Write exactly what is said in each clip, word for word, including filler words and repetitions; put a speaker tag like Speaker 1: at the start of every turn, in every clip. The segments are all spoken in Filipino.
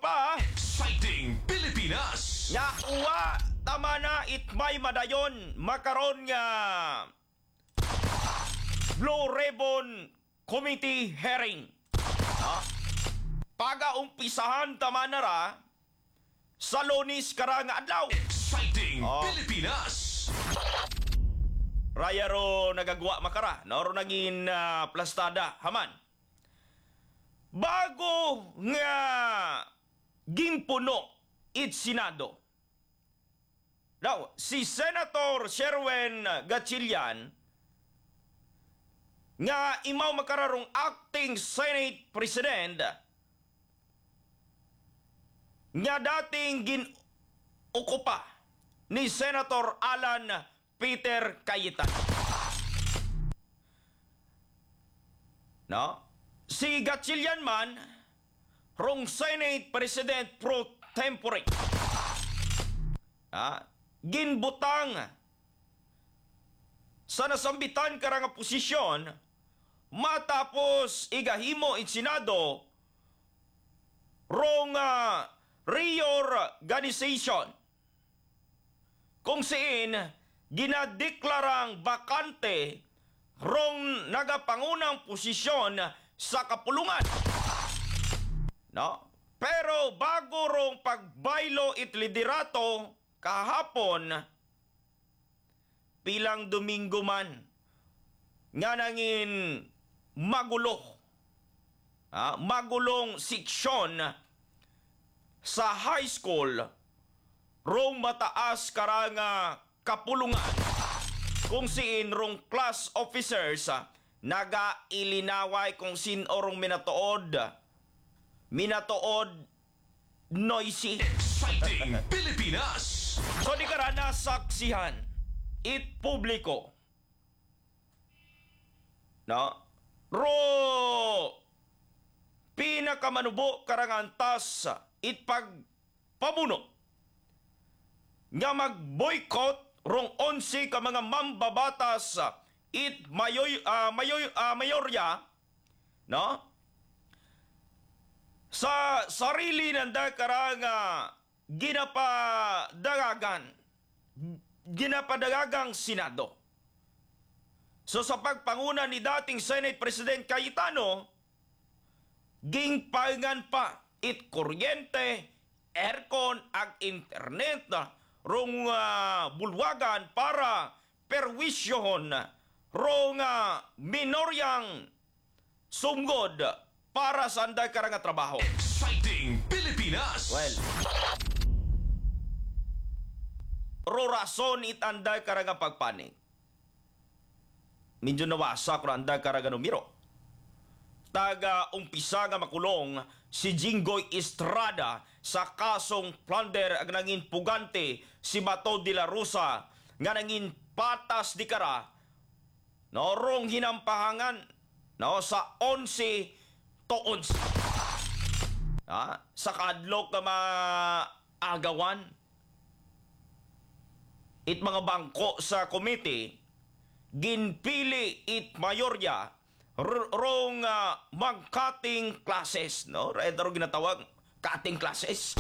Speaker 1: pa.
Speaker 2: Exciting Pilipinas!
Speaker 1: Nya uwa tama na it may madayon makaron nga Blue Ribbon Committee hearing. Ha? Paga-umpisahan tama na ra sa Lunes karang adlaw.
Speaker 2: Exciting
Speaker 1: Oh.
Speaker 2: Pilipinas!
Speaker 1: Raya ro nagagwa makara, no ro naging uh, plastada haman. Bago nga gimpuno it Senado. Now, si Senator Sherwin Gatchalian nga imaw makararong acting Senate President nga dating gin-okupa ni Senator Alan Peter Cayetano. No? Si Gatchalian man, rong Senate President pro tempore. Ah, ginbutang sa nasambitan karang posisyon matapos igahimo in Senado rong uh, reorganization kung siin ginadeklarang bakante rong nagapangunang posisyon sa kapulungan. No? Pero bago rong pagbaylo it liderato kahapon, pilang Domingo man, nga nangin magulo, ah, magulong seksyon sa high school, rong mataas karanga kapulungan, kung siin rong class officers, naga-ilinaway kung sin orong minatuod, minatuod noisy.
Speaker 2: Exciting Pilipinas!
Speaker 1: So di ka na saksihan, it publiko. No? Ro pinakamanubo karangantas it pagpamuno nga mag-boycott rong onse ka mga mambabatas it mayoy uh, mayoy uh, mayorya, no? Sa sarili nanda karanga ginapadagagan ginapadagagang Senado. So sa pagpanguna ni dating Senate President Cayetano, gingpaingan pa it kuryente, aircon ag internet rong uh, bulwagan para perwisyohon rong uh, minoryang sumgod para sa anday karanga trabaho.
Speaker 2: Exciting Pilipinas!
Speaker 1: Well, ro rason it anday karanga pagpaning. Medyo nawasa ko anday karanga numero. Taga umpisa nga makulong si Jinggoy Estrada sa kasong plunder ag nangin pugante si Bato de la Rosa nga nangin patas di kara no rong hinampahangan no sa onse to onse. Ha? Sa kadlok nga maagawan it mga bangko sa komite ginpili it mayorya rong uh, mag-cutting classes, no? Ito rin ginatawag cutting classes.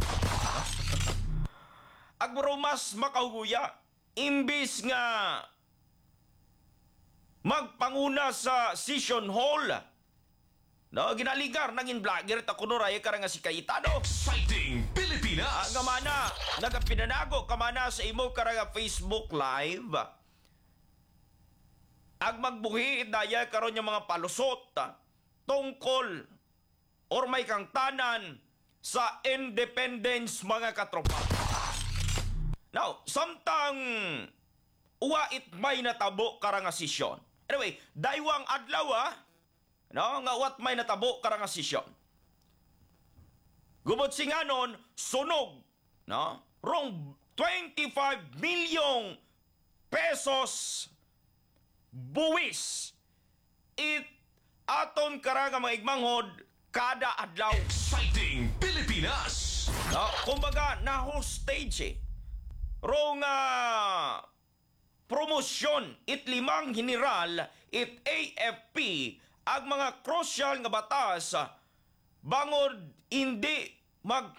Speaker 1: Agbaro mas makahuya imbis nga magpanguna sa session hall, no? Ginaligar nangin vlogger ta kuno ray karang si Cayetano.
Speaker 2: Exciting Pilipinas!
Speaker 1: Nga mana nagapinanago kamana sa imo karang Facebook live. Ag magbuhi daya karon yung mga palusot tungkol or may kang tanan sa independence mga katropa. Now, samtang uwa it may natabo karang sesyon. Anyway, daywang adlaw ah, no, nga wat may natabo karang sesyon. Gubot singanon sunog, no? Rong twenty-five million pesos buwis it aton karanga mga igmanghod kada adlaw.
Speaker 2: Exciting Pilipinas!
Speaker 1: No, kumbaga na hostage eh. Rong uh, promosyon it limang general it A F P ag mga crucial nga batas bangod hindi mag